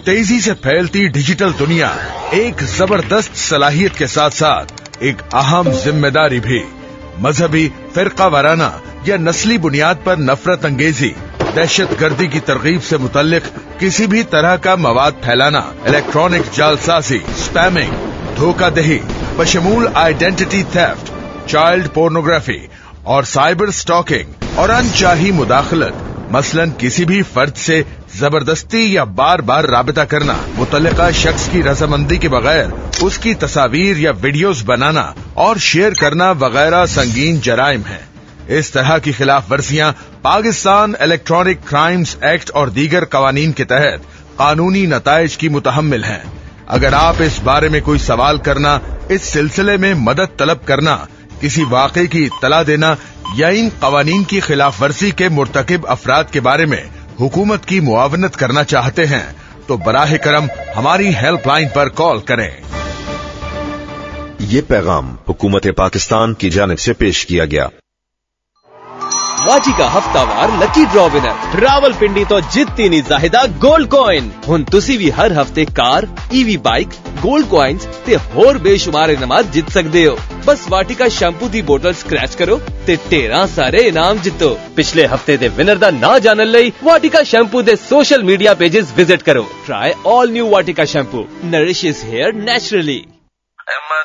तेजी से फैलती डिजिटल दुनिया एक जबरदस्त सलाहियत के साथ साथ एक अहम जिम्मेदारी भी। मजहबी, फिरका वाराना या नस्ली बुनियाद पर नफरत अंगेजी, दहशत गर्दी की तरगीब से मुतल्लिक किसी भी तरह का मवाद फैलाना, इलेक्ट्रॉनिक जालसाजी, spamming, धोखाधही, बशमूल identity theft, child pornography और साइबर स्टॉकिंग और अनचाही मुदाखलत, मसलन किसी भी फर्द से जबरदस्ती या बार बार राबिता करना, मुतल्लिका शख्स की रजामंदी के बगैर उसकी तस्वीर या वीडियोस बनाना और शेयर करना वगैरह संगीन जराइम हैं। इस तरह की खिलाफ वर्जियां पाकिस्तान इलेक्ट्रॉनिक क्राइम्स एक्ट और दीगर कवानीन के तहत कानूनी नताइज की मुतहम्मिल हैं। अगर आप इस बारे में कोई सवाल करना, इस सिलसिले में मदद तलब करना, किसी वाक़े की इत्तला देना या इन कवानीन की खिलाफ वर्जी के मुर्तकिब अफराद के बारे में हुकूमत की मुआवनत करना चाहते हैं तो बराह करम हमारी हेल्पलाइन पर कॉल करें। ये पैगाम हुकूमत पाकिस्तान की जानिब से पेश किया गया। वाटिका हफ्तावार लकी ड्रॉ विनर रावलपिंडी तो जितती नहीं जाहिदा गोल्ड कॉइन। हुन तुसी भी हर हफ्ते car, EV bike, gold coins ते होर बेशुमार इनामात जित सकते हो। बस वाटिका शैम्पू दी बोतल स्क्रैच करो ते 13 सारे इनाम जितो। पिछले हफ्ते दे विनर दा ना जानन लई वाटिका शैम्पू दे सोशल मीडिया पेजेस विजिट करो। ट्राई ऑल न्यू वाटिका शैम्पू, नरिशेस हेयर नेचुरली।